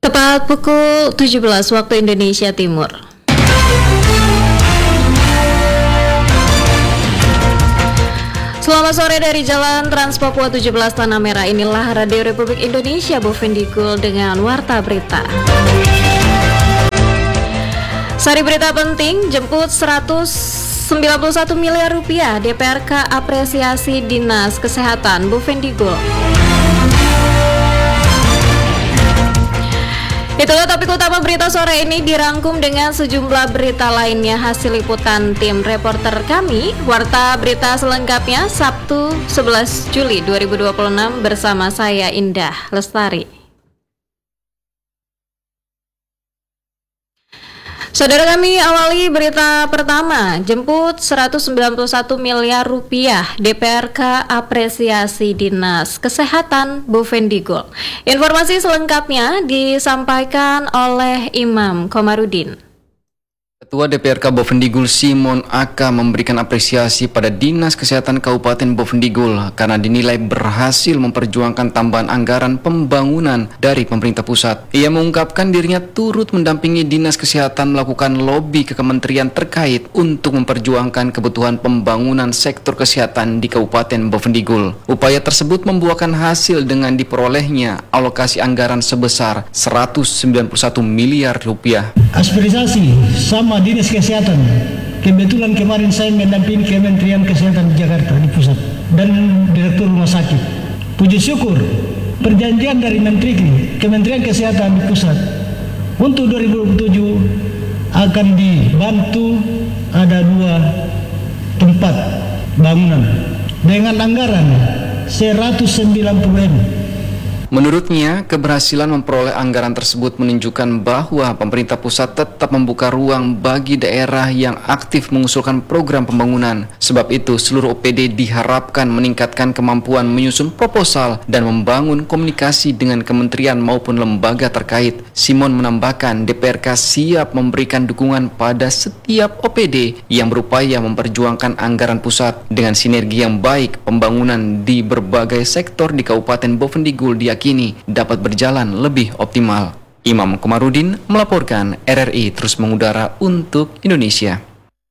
Tepat pukul 17 waktu Indonesia Timur. Selamat sore dari Jalan Trans Papua 17 Tanah Merah. Inilah Radio Republik Indonesia Bovendikul dengan Warta Berita. Sari berita penting, jemput 191 miliar rupiah DPRK apresiasi Dinas Kesehatan Bovendikul. Itulah topik utama berita sore ini, dirangkum dengan sejumlah berita lainnya hasil liputan tim reporter kami. Warta berita selengkapnya Sabtu 11 Juli 2026 bersama saya Indah Lestari. Saudara kami awali berita pertama, jemput 191 miliar rupiah DPRK apresiasi Dinas Kesehatan Bovendikul. Informasi selengkapnya disampaikan oleh Imam Komarudin. Ketua DPRK Bovendikul Simon Aka memberikan apresiasi pada Dinas Kesehatan Kabupaten Bovendikul karena dinilai berhasil memperjuangkan tambahan anggaran pembangunan dari pemerintah pusat. Ia mengungkapkan dirinya turut mendampingi Dinas Kesehatan melakukan lobi ke kementerian terkait untuk memperjuangkan kebutuhan pembangunan sektor kesehatan di Kabupaten Bovendikul. Upaya tersebut membuahkan hasil dengan diperolehnya alokasi anggaran sebesar 191 miliar rupiah. Aspirasi sama Dinas Kesehatan. Kebetulan kemarin saya mendampingi Kementerian Kesehatan di Jakarta di pusat dan Direktur Rumah Sakit. Puji syukur perjanjian dari Menteri Kementerian Kesehatan di pusat untuk 2027 akan dibantu ada 2 tempat bangunan dengan anggaran 190 M. Menurutnya, keberhasilan memperoleh anggaran tersebut menunjukkan bahwa pemerintah pusat tetap membuka ruang bagi daerah yang aktif mengusulkan program pembangunan. Sebab itu, seluruh OPD diharapkan meningkatkan kemampuan menyusun proposal dan membangun komunikasi dengan kementerian maupun lembaga terkait. Simon menambahkan, DPRK siap memberikan dukungan pada setiap OPD yang berupaya memperjuangkan anggaran pusat. Dengan sinergi yang baik, pembangunan di berbagai sektor di Kabupaten Bovendikul kini dapat berjalan lebih optimal. Imam Komarudin melaporkan, RRI terus mengudara untuk Indonesia.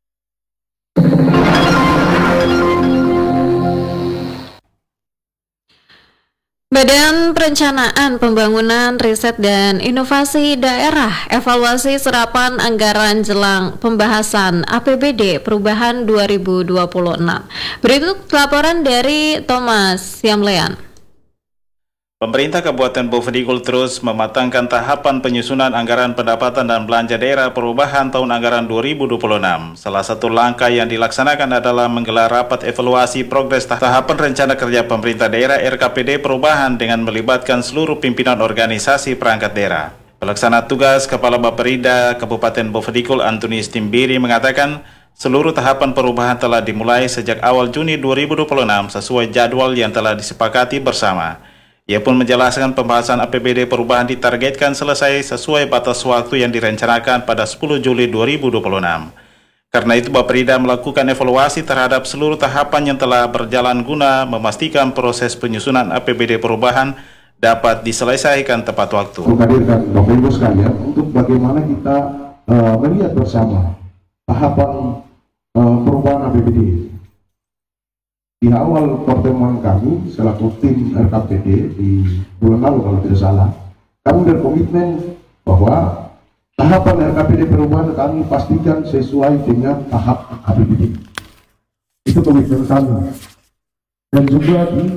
Badan Perencanaan Pembangunan Riset dan Inovasi Daerah evaluasi serapan anggaran jelang pembahasan APBD perubahan 2026. Berikut laporan dari Thomas Yamlean. Pemerintah Kabupaten Bovendikul terus mematangkan tahapan penyusunan anggaran pendapatan dan belanja daerah perubahan tahun anggaran 2026. Salah satu langkah yang dilaksanakan adalah menggelar rapat evaluasi progres tahapan rencana kerja pemerintah daerah RKPD perubahan dengan melibatkan seluruh pimpinan organisasi perangkat daerah. Pelaksana tugas Kepala Bapperida Kabupaten Bovendikul Antonius Timbiri mengatakan, seluruh tahapan perubahan telah dimulai sejak awal Juni 2026 sesuai jadwal yang telah disepakati bersama. Ia pun menjelaskan pembahasan APBD perubahan ditargetkan selesai sesuai batas waktu yang direncanakan pada 10 Juli 2026. Karena itu Bapperida melakukan evaluasi terhadap seluruh tahapan yang telah berjalan guna memastikan proses penyusunan APBD perubahan dapat diselesaikan tepat waktu. Menghadirkan Bapak Ibu sekalian untuk bagaimana kita melihat bersama tahapan perubahan APBD. Di awal pertemuan kami selaku tim RKPD di bulan lalu kalau tidak salah, kami berkomitmen bahwa tahapan RKPD perubahan kami pastikan sesuai dengan tahap APBD. Itu komitmen kami. Dan juga di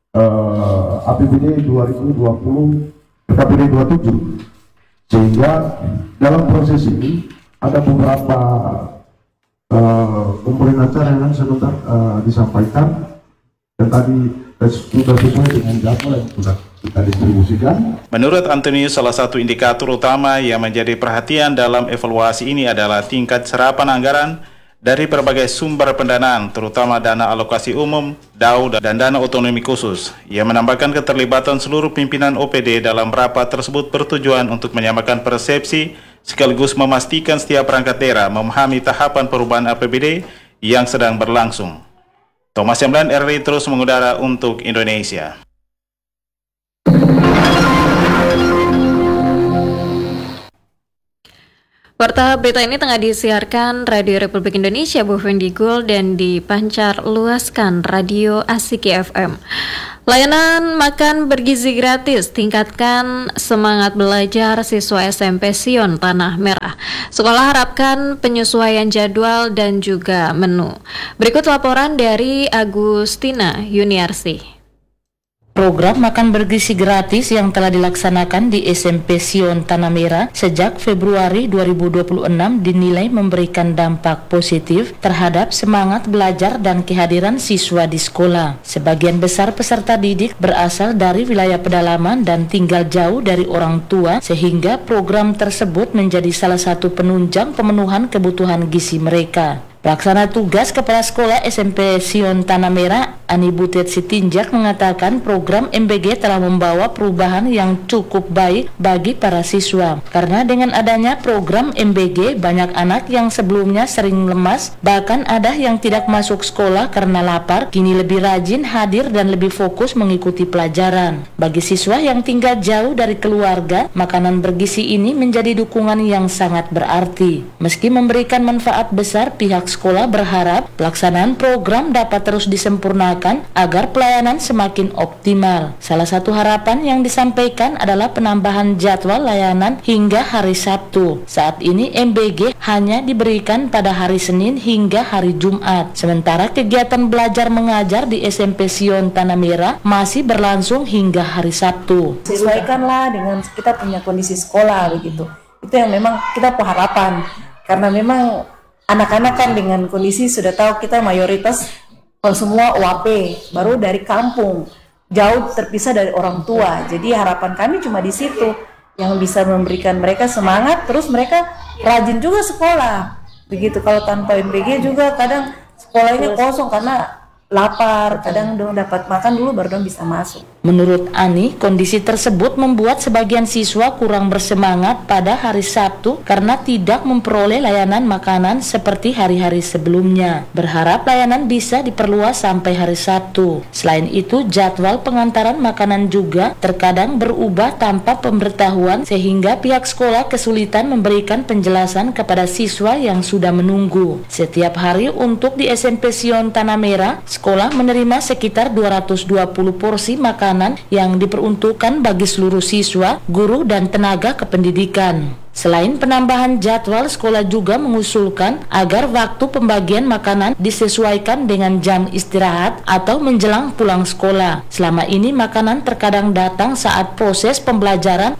APBD 2020 RKPD 27, sehingga dalam proses ini ada beberapa komponen acara yang sebentar disampaikan dan tadi sudah sesuai dengan jadwal yang sudah kita distribusikan. Menurut Antonius, salah satu indikator utama yang menjadi perhatian dalam evaluasi ini adalah tingkat serapan anggaran dari berbagai sumber pendanaan, terutama dana alokasi umum, DAU, dan dana otonomi khusus. Ia menambahkan keterlibatan seluruh pimpinan OPD dalam rapat tersebut bertujuan untuk menyamakan persepsi sekaligus memastikan setiap perangkat daerah memahami tahapan perubahan APBD yang sedang berlangsung. Thomas Yamlean, RRI terus mengudara untuk Indonesia. Warta berita ini tengah disiarkan Radio Republik Indonesia Bovendigul dan dipancar luaskan Radio Asiki FM. Layanan makan bergizi gratis, tingkatkan semangat belajar siswa SMP Sion Tanah Merah. Sekolah harapkan penyesuaian jadwal dan juga menu. Berikut laporan dari Agustina Yuniarsi. Program makan bergizi gratis yang telah dilaksanakan di SMP Sion Tanah Merah sejak Februari 2026 dinilai memberikan dampak positif terhadap semangat belajar dan kehadiran siswa di sekolah. Sebagian besar peserta didik berasal dari wilayah pedalaman dan tinggal jauh dari orang tua, sehingga program tersebut menjadi salah satu penunjang pemenuhan kebutuhan gizi mereka. Pelaksana tugas Kepala Sekolah SMP Sion Tanah Merah, Ani Butet Sitinjak, mengatakan program MBG telah membawa perubahan yang cukup baik bagi para siswa. Karena dengan adanya program MBG, banyak anak yang sebelumnya sering lemas, bahkan ada yang tidak masuk sekolah karena lapar, kini lebih rajin hadir dan lebih fokus mengikuti pelajaran. Bagi siswa yang tinggal jauh dari keluarga, makanan bergizi ini menjadi dukungan yang sangat berarti. Meski memberikan manfaat besar, pihak sekolah berharap pelaksanaan program dapat terus disempurnakan agar pelayanan semakin optimal. Salah satu harapan yang disampaikan adalah penambahan jadwal layanan hingga hari Sabtu. Saat ini MBG hanya diberikan pada hari Senin hingga hari Jumat. Sementara kegiatan belajar mengajar di SMP Sion Tanah Merah masih berlangsung hingga hari Sabtu. Sesuaikanlah dengan kita punya kondisi sekolah begitu. Itu yang memang kita harapan. Karena memang anak-anak kan dengan kondisi sudah tahu kita mayoritas kalau semua UAP, baru dari kampung, jauh terpisah dari orang tua. Jadi harapan kami cuma di situ yang bisa memberikan mereka semangat, terus mereka rajin juga sekolah. Begitu kalau tanpa MBG juga kadang sekolahnya kosong karena lapar, kadang dong dapat makan dulu baru dong bisa masuk. Menurut Ani, kondisi tersebut membuat sebagian siswa kurang bersemangat pada hari Sabtu karena tidak memperoleh layanan makanan seperti hari-hari sebelumnya. Berharap layanan bisa diperluas sampai hari Sabtu. Selain itu, jadwal pengantaran makanan juga terkadang berubah tanpa pemberitahuan sehingga pihak sekolah kesulitan memberikan penjelasan kepada siswa yang sudah menunggu. Setiap hari untuk di SMP Sion Tanah Merah, sekolah menerima sekitar 220 porsi makanan yang diperuntukkan bagi seluruh siswa, guru, dan tenaga kependidikan. Selain penambahan jadwal, sekolah juga mengusulkan agar waktu pembagian makanan disesuaikan dengan jam istirahat atau menjelang pulang sekolah. Selama ini makanan terkadang datang saat proses pembelajaran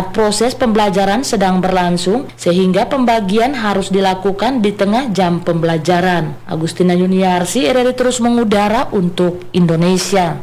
sedang berlangsung, sehingga pembagian harus dilakukan di tengah jam pembelajaran. Agustina Yuniarsi, RRI terus mengudara untuk Indonesia.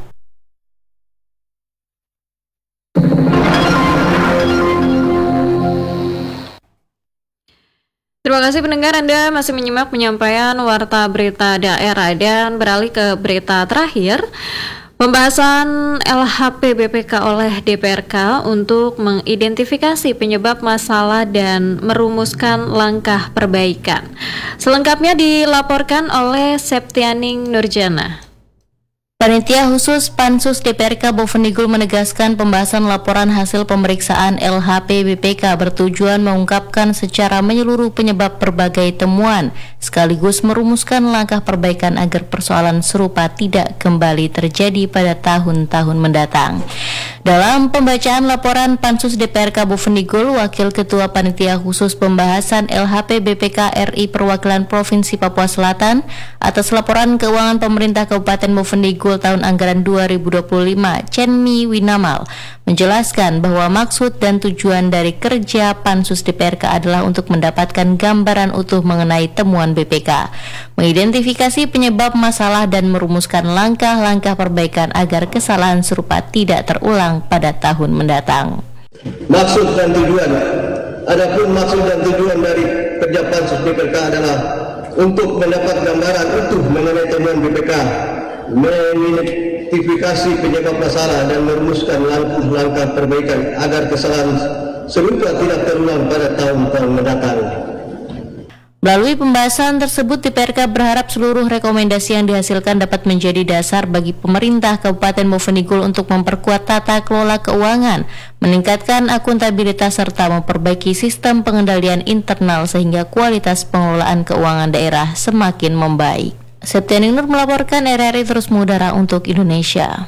Terima kasih pendengar, Anda masih menyimak penyampaian Warta Berita Daerah, dan beralih ke berita terakhir. Pembahasan LHP BPK oleh DPRK untuk mengidentifikasi penyebab masalah dan merumuskan langkah perbaikan. Selengkapnya dilaporkan oleh Septianing Nurjana. Panitia khusus Pansus DPRK Bovendigul menegaskan pembahasan laporan hasil pemeriksaan LHP BPK bertujuan mengungkapkan secara menyeluruh penyebab berbagai temuan, sekaligus merumuskan langkah perbaikan agar persoalan serupa tidak kembali terjadi pada tahun-tahun mendatang. Dalam pembacaan laporan Pansus DPRK Bovendigul, Wakil Ketua Panitia Khusus Pembahasan LHP BPK RI Perwakilan Provinsi Papua Selatan atas laporan keuangan pemerintah Kabupaten Bovendigul tahun anggaran 2025, Chenmi Winamal, menjelaskan bahwa maksud dan tujuan dari kerja Pansus DPRK adalah untuk mendapatkan gambaran utuh mengenai temuan BPK, mengidentifikasi penyebab masalah dan merumuskan langkah-langkah perbaikan agar kesalahan serupa tidak terulang pada tahun mendatang. Maksud dan tujuan. Adapun maksud dan tujuan dari kerja Pansus BPK adalah untuk mendapat gambaran utuh mengenai temuan BPK, mengidentifikasi penyebab masalah dan merumuskan langkah perbaikan agar kesalahan serupa tidak terulang pada tahun-tahun mendatang. Melalui pembahasan tersebut, DPRK berharap seluruh rekomendasi yang dihasilkan dapat menjadi dasar bagi pemerintah Kabupaten Bovendigul untuk memperkuat tata kelola keuangan, meningkatkan akuntabilitas serta memperbaiki sistem pengendalian internal sehingga kualitas pengelolaan keuangan daerah semakin membaik. Septiani Nur melaporkan, RRI terus mengudara untuk Indonesia.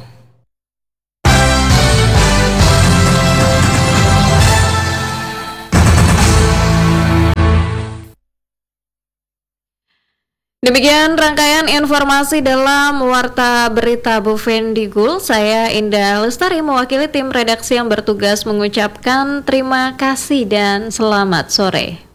Demikian rangkaian informasi dalam Warta Berita Bovendigul. Saya Indah Lestari mewakili tim redaksi yang bertugas mengucapkan terima kasih dan selamat sore.